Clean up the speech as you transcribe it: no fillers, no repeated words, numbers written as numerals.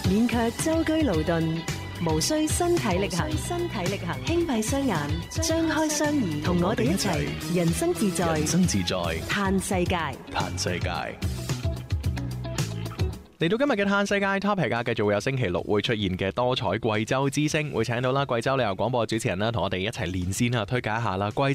免卻舟車勞頓，無需身體力行，輕閉雙眼，張開雙耳，同我哋一齊人生自在，嘆世界。 嚟到今日嘅嘆世界 topic 啊，繼續會有星期六會出現嘅多彩貴州之聲，會請到啦貴州旅遊廣播主持人啦，同我哋一齊連線啊，推介一下啦貴